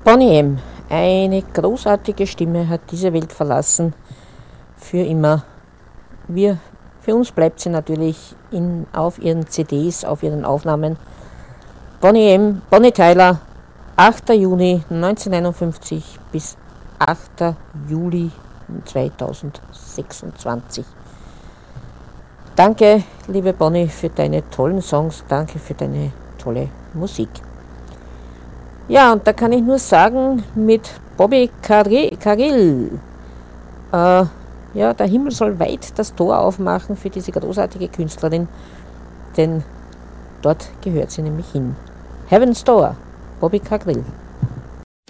Boney M., eine großartige Stimme, hat diese Welt verlassen. Für immer. Für uns bleibt sie natürlich auf ihren CDs, auf ihren Aufnahmen. Boney M., Bonnie Tyler, 8. Juni 1951 bis 8. Juli 2026. Danke, liebe Bonnie, für deine tollen Songs. Danke für deine tolle Musik. Ja, und da kann ich nur sagen, mit Bobby Cargill, ja, der Himmel soll weit das Tor aufmachen für diese großartige Künstlerin, denn dort gehört sie nämlich hin. Heaven's Door, Bobby Cargill.